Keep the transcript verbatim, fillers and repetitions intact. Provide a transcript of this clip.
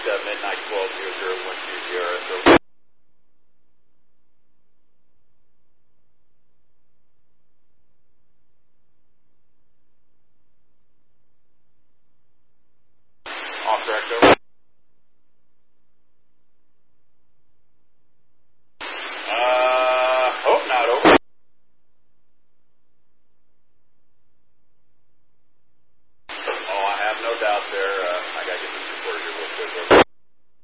uh, midnight twelve zero zero one two zero. So off direct over.